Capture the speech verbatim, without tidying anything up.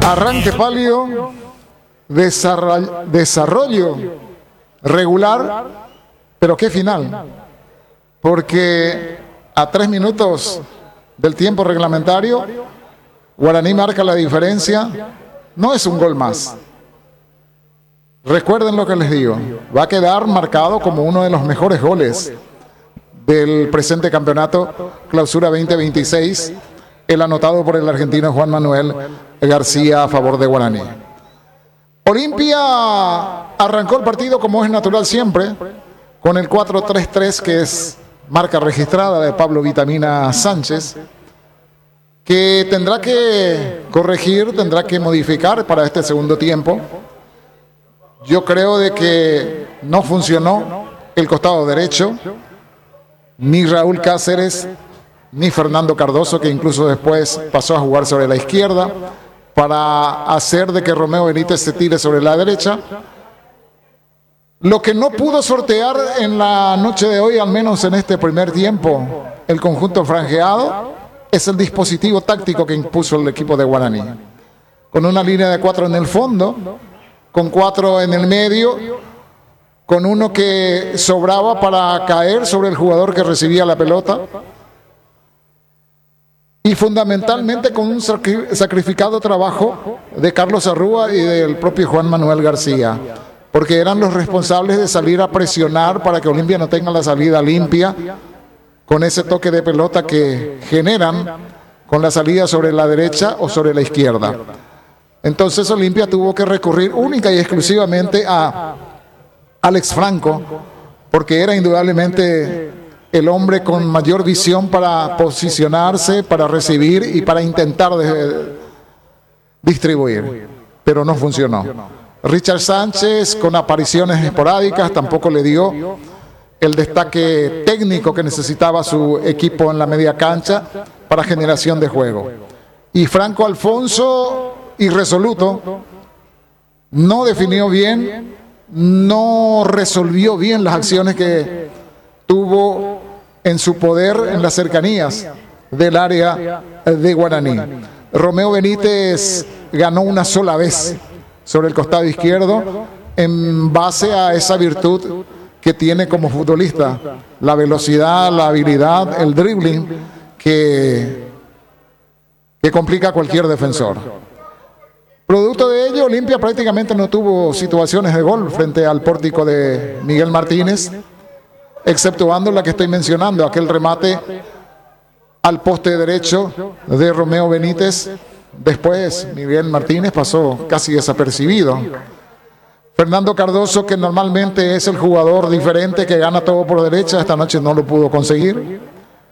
Arranque pálido, desarrollo, desarrollo regular, pero qué final. Porque a tres minutos del tiempo reglamentario, Guaraní marca la diferencia. No es un gol más. Recuerden lo que les digo. Va a quedar marcado como uno de los mejores goles del presente campeonato Clausura veinte veintiséis, el anotado por el argentino Juan Manuel García a favor de Guaraní. Olimpia arrancó el partido como es natural siempre, con el cuatro tres tres, que es marca registrada de Pablo Vitamina Sánchez, que tendrá que corregir, tendrá que modificar para este segundo tiempo. Yo creo de que no funcionó el costado derecho, ni Raúl Cáceres, ni Fernando Cardoso, que incluso después pasó a jugar sobre la izquierda, para hacer de que Romeo Benítez se tire sobre la derecha. Lo que no pudo sortear en la noche de hoy, al menos en este primer tiempo, el conjunto franjeado, es el dispositivo táctico que impuso el equipo de Guaraní. Con una línea de cuatro en el fondo, con cuatro en el medio, con uno que sobraba para caer sobre el jugador que recibía la pelota, y fundamentalmente con un sacrificado trabajo de Carlos Arrúa y del propio Juan Manuel García, porque eran los responsables de salir a presionar para que Olimpia no tenga la salida limpia, con ese toque de pelota que generan con la salida sobre la derecha o sobre la izquierda. Entonces Olimpia tuvo que recurrir única y exclusivamente a Alex Franco, porque era indudablemente el hombre con mayor visión para posicionarse, para recibir y para intentar de, distribuir, pero no funcionó. Richard Sánchez, con apariciones esporádicas, tampoco le dio el destaque técnico que necesitaba su equipo en la media cancha para generación de juego. Y Franco Alfonso, irresoluto, no definió bien, no resolvió bien las acciones que tuvo en su poder en las cercanías del área de Guaraní. Romeo Benítez ganó una sola vez sobre el costado izquierdo en base a esa virtud que tiene como futbolista, la velocidad, la habilidad, el dribbling que, que complica a cualquier defensor. Producto de ello, Olimpia prácticamente no tuvo situaciones de gol frente al pórtico de Miguel Martínez, exceptuando la que estoy mencionando, aquel remate al poste derecho de Romeo Benítez. Después Miguel Martínez pasó casi desapercibido. Fernando Cardoso, que normalmente es el jugador diferente que gana todo por derecha, esta noche no lo pudo conseguir.